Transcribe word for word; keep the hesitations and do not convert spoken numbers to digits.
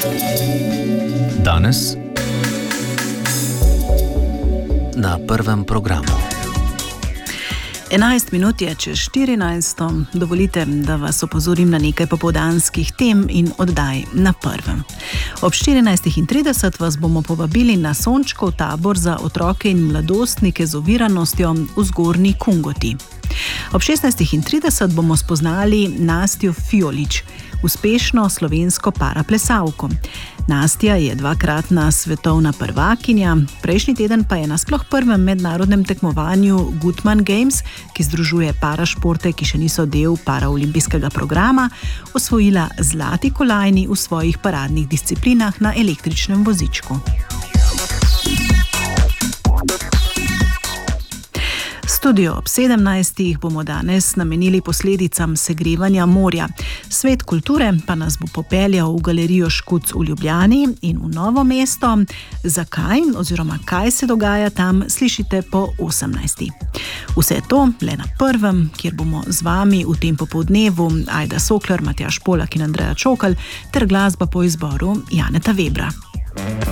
Danes na prvem programu. enajst minut je čez štirinajsto. Dovolite, da vas opozorim na nekaj popoldanskih tem in oddaj na prvem. Ob štirinajstih trideset vas bomo povabili na Sončkov tabor za otroke in mladostnike z oviranostjo v Zgornji Kungoti. Ob šestnajstih trideset bomo spoznali Nastjo Fiolič, uspešno slovensko paraplesalko. Nastja je dvakratna svetovna prvakinja, prejšnji teden pa je na sploh prvem mednarodnem tekmovanju Gutmann Games, ki združuje parašporte, ki še niso del paraolimpijskega programa, osvojila zlati kolajni v svojih paradnih disciplinah na električnem vozičku. Studio ob sedemnajstih bomo danes namenili posledicam segrevanja morja. Svet kulture pa nas bo popeljal v galerijo Škuc v Ljubljani in v Novo mesto. Zakaj oziroma kaj se dogaja tam, slišite po osemnajstih. Vse to le na prvem, kjer bomo z vami v tem popoldnevu Ajda Sokler, Matjaž Polak in Andreja Čokl ter glasba po izboru Janeta Webra.